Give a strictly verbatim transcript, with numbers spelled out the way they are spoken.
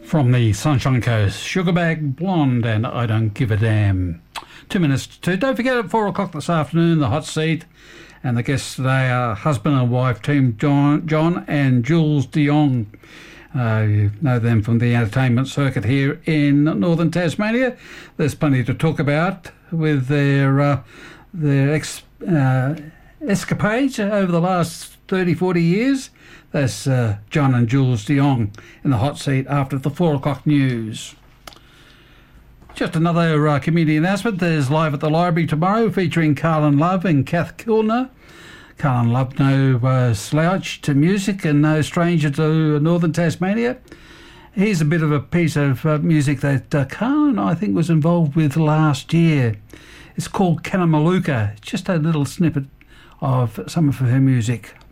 From the Sunshine Coast, Sugarbag Blonde and I Don't Give a Damn. Two minutes to two. Don't forget at four o'clock this afternoon, the hot seat. And the guests today are husband and wife team John, John and Jules de Jong. Uh, you know them from the entertainment circuit here in northern Tasmania. There's plenty to talk about with their, uh, their ex, uh, escapades over the last thirty, forty years. That's uh, John and Jules de Jong in the hot seat after the four o'clock news. Just another uh, community announcement. There's Live at the Library tomorrow featuring Carlin Love and Kath Kilner. Carlin Love, no uh, slouch to music and no stranger to northern Tasmania. Here's a bit of a piece of uh, music that uh, Carlin, I think, was involved with last year. It's called Kanamaluka. Just a little snippet of some of her music.